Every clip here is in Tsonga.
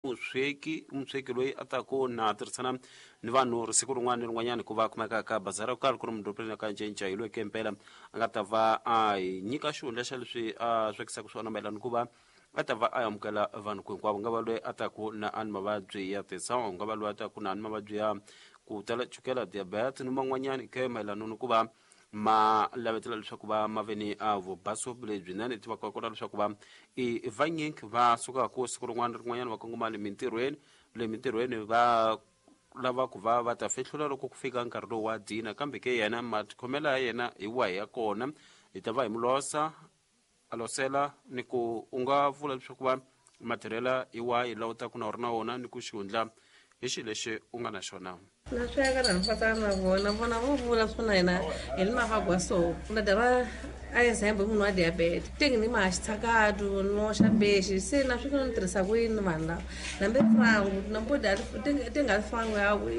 musweki loyi a taku na tirhisana ni vanhu siku rin'wana ni rin'wanyana ku va kumeka ka bazari yo karhi ku ri mudropeleni ka ncenca hi loyi kempela a nga ta va a hi nyika xihundla xa leswi a swekisaka swona mayelana ku va a ta va a amukela vanhu ku hinkwavo nga va loyi a taku na ani mavabyi ya tisango nga va loyi a taku na ani mavabyi ya ku tala chukela diabetes ni man'wanyani ke mayelana ni ku va ma lavetela leswaku va maveni a vubaso lebyinene ti va kota leswaku va i vanyingi va sukaka siku rin'wana rin'wanyana va kongoma le mintirhweni va lava ku va ta fehlula loko ku fika nkarhi lowu wa dina kambe ke yena matikhomela ya yena hi wahi ya kona hi ta va hi mulosa a losela ni ku u nga vula leswaku va matirhela hi wahi lawa u taku na ri na wona ni ku xihundla hi xi lexi u nga na xona na sweka na mfatana na vona vo vula swona hina hi ni mavagwa so na dava a example munhu wa diabetes tengi ni maxitsakatu no xabexi se na swi ni tirhisa ku yini vanhu lava nambe frangu na mbodi tenga frangu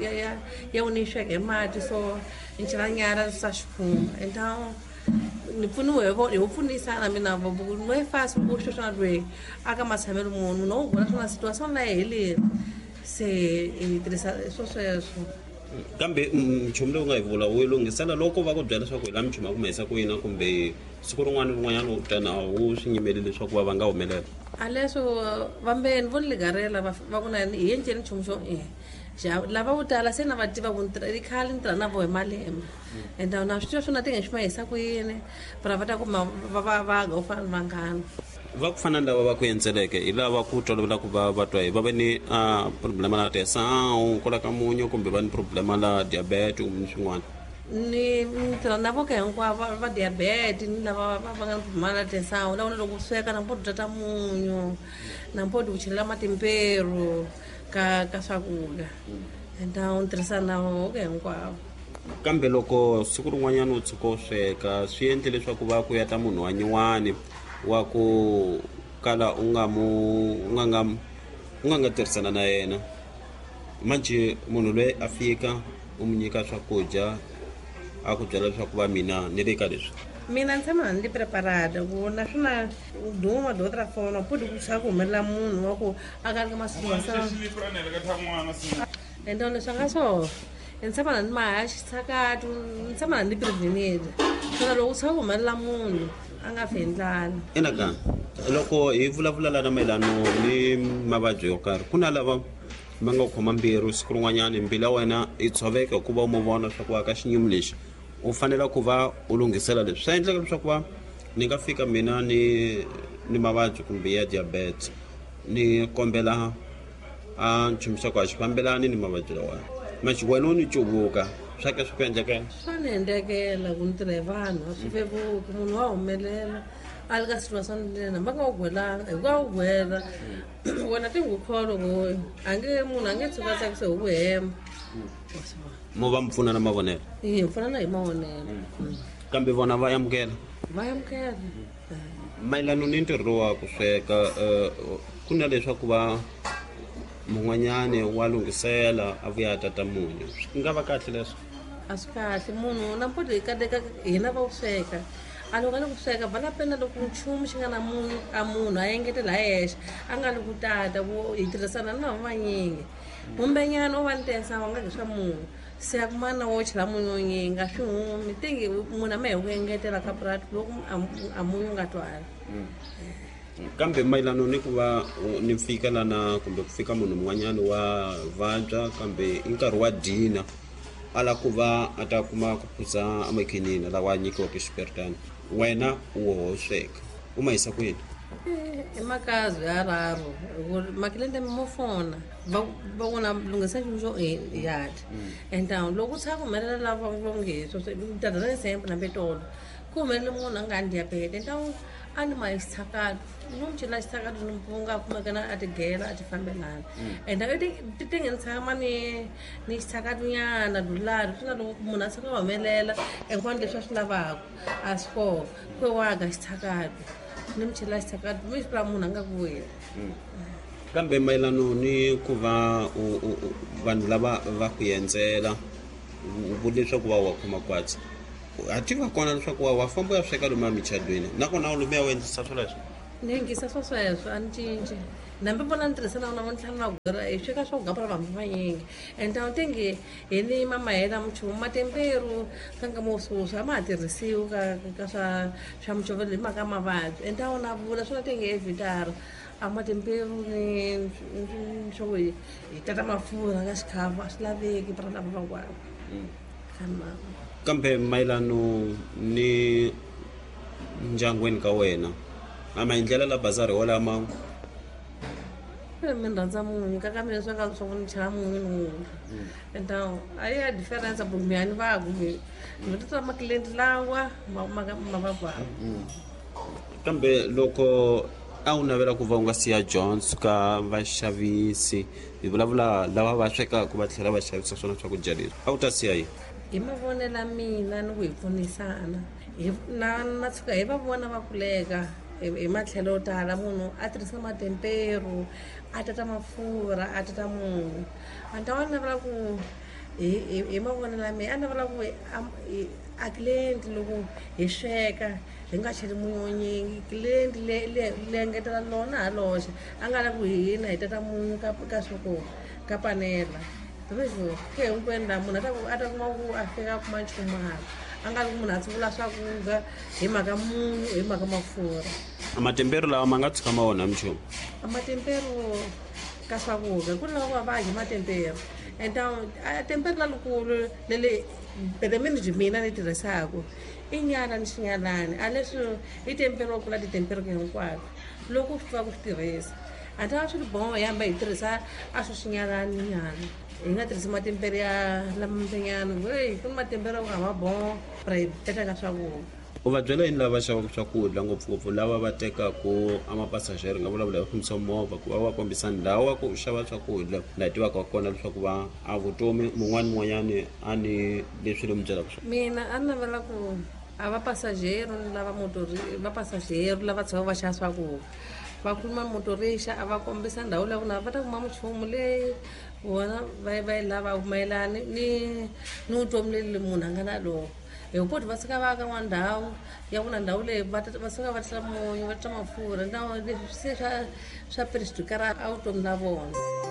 ya uni sweka hi mati so ni chela nyara sa xikhuma então ni pfuniwe hi pfunisana mina vobuku no yi fast ku xoxana lweyi aka matshamelo munhu no vona swona situation la heleni se hi tirhisa sweswo kambe nchumu lowu nga hi vula wu lunghisela loko va ku byela leswaku hi la minchumu ya ku mahisa ku yina kumbe siku rin'wana rin'wanyana u tana wu swi nyimeli leswaku va nga humelela a leswo vambeni vo ni ligarela va ku na hi enceni nchumu xo lava vo tala se na va tiva ku i khale ni tirha na vo hi malembe and na swi tiva swona ti nge xi mahisa ku yini para va ta ku va ga u fana ni vanghana va ku fana lava va ku endzeleke hi lava ku tolovela ku va twa hi va ve ni problema la tisangu ku la ka munyu kumbe va ni problema la diabetes kumbe swin'wana ni tirha na voka hinkwavo va diabetes ni lava va nga ni problema la tisangu lava loko u sweka na mpoti ta munyu na mpoti u chelela matimperu ka swakudya and ni tirhisana na voka hinkwavo kambe loko siku rin'wanyana u tshuka u sweka swi endle leswaku va ku ya ta munhu wa nyuwani wa ku kala u nga tirhisana na yena manje munhu loyi a fika u mu nyika swakudya a ku byela leswaku va mina ni le ka leswi mina ni tshama ni preparada ku na swona duma dotra fona pudi ku sa ku humelela munhu wa ku a ka masiku wasa and on leswi nga so ni tshama ni mahaya xitsakatu ni tshama ni prevenile swona loko sa ku humelela munhu a nga fi ndlala enaka loko hi vulavula lana mayelano ni mavabyi yo karhi ku na lava ma nga khoma mbiru siku rin'wanyana mbilu ya wena yi tshoveka ku va u mu vona swa ku va ka xinyumu lexi u fanela ku va u lunghisela leswi swi endleka leswaku va ni nga fika mina ni mavabyi kumbe ya diabetes ni kombela a nchumu xa ku a xi fambelani ni mavabyi lawani maxi wena u ni cuvuka swa ke swi ku endlekela swa ni endlekela ku ni tirha hi vanhu a swi vevuki munhu wa humelela a ri ka situation lena va nga wu gwelanga hi ka wu gwela wena tingukholo ku munhu a nge tshuka tsakise hi ku hemba mo va mi pfuna na mavonelo hi pfuna na hi mavonelo kambe vona va yamukela mayelano ni ntirho wa ku sweka ku na leswaku va mun'wanyane wa lunghisela a vuya tata munyu swi nga va kahle leswo a swi kahle munhu na mpoti hi kadeka hina va ku sweka a loko a le ku sweka vala pena loko nchumu xi nga na munhu a engetela hexe a nga le ku tata hi tirhisana na vanyingi kumbenyana u va ni tensa va nga leswa munhu se a kumana wo chela munyu nyingi a swi humi tengi munhu a ma hi ku engetela ka purati loko a munyu nga twala kambe mayelano ni ku va ni fika lana kumbe ku fika munhu mun'wanyana wa vabya kambe i nkarhi wa dina ala ku va a ta kuma ku phuza amakhinini lawa nyikiwaka xiperitana wena wo sweka u ma hisa ku yini i makazi yararo makilende mo fona va vona lunghisa xilo xo yati and loko u tshaka humelela lava lunghiso tadala sempre na betolo ku humelela munhu a nga ni diabetes então a ni ma xitsakatu no mu chela xitsakatu ni mpunga kumekana a ti gela a ti fambelana and ti tenge ni tshama ni xitsakatu nyana dulari swi na loko munhu a tshaka humelela enkwani leswi a swi lavaka a swi koka ku waga xitsakatu ni mu chela xitsakatu mi xi munhu a nga ku wela kambe mayelano ni ku va vanhu lava va ku yendzela u leswaku va wa khoma kwatsi a ti va kona leswaku wa famba ya sweka lomu michadweni nakona lomu ya wendlisa swoleswo ni ngisa sweswo a ni cinci nambe vona ni tirhisana na vontlhanu na gwera hi sweka swakugapa ra vanhu vanyingi and tawu tenge hi ni mama hela muchumu matemperu kanga mosusu a ma ha tirhisiwi ka swa muchovelo hi mhaka mavabyi and tawu na vula swona tenge evhitara a matemperu ni swo hi tata mafurha ka xikhafu a swi laveki para lava van'wana khani mama kambe mayelano ni ndyangwini ka wena a ma hi ndlela la bazari wala mangu mi rhandza munyu ka kambe leswi ka swa ku ni chela munyu ni munyu and a yi ya difference bu mi yani va kumbe ni twa maklienti lawa ma va kambe loko a wu navela ku va u nga siya Jones ka vaxavisi hi vulavula lava va swekaka va tlhela va xavisa swona swakudya leswi a wu ta siya yini hi mavonela mina ni ku hi pfunisana na tshuka hi va vona va kuleka hi matlhelo yo tala munhu a tirhisa matemperu a tata mafurha a tata munyu a ta wa navela ku hi mavonela mina a navela ku a client loko hi sweka hi nga cheli munyonyingi client le engetela lona ha loxe a nga la ku hina hi tata munyu ka swoko ka panela rivo ke hinkwenu laha munhu a ta kuma ku a fika kuma nchumara a nga ri ku munhu a tshuvula swakudya hi mhaka munyu hi mhaka mafurha amatemperu lawa ma nga tshuka ma onha muchumu amatemperu ka swakudya ku lava va hi matemperu and tempero lalukulu lele petemini mina ni tirhisaka i nyala ni xinyalani a leswi i tempero kula titempero ke hinkwato loko swi va ku swi tirhisa a ta swi boho yamba hi tirhisa a swi xinyalani nyana hi nga tirhisi matempero ya lamantsonyana ku ni matempero ku nga ma boho para hi teka swakudya u va byela yini lava xavaka swakudya ngopfungopfu lava va tekaka amapasajeri nga vulavula hi fambisa movha ku va va kombisa ndhawu wa ku xava swakudya laha tivaka kona leswaku va a vutomi mun'wana mun'wanyani a ni leswi le mu byelaka swona mina a ni navela ku a vapasajeri vapasajeri lava tshama va xava swakudya va khuluma motorixa a va kombisa ndhawu leyi na va ta kuma muchumu leyi vona va yi lava mayelani ni vutomi leli munhu a nga na lowo hi poti va suka va ka n'wa ndhawu ya ku na ndhawu leyi va suka va tisa munyu va tisa mafurha ndhawu leswi se swa perestukara a vutomi na vona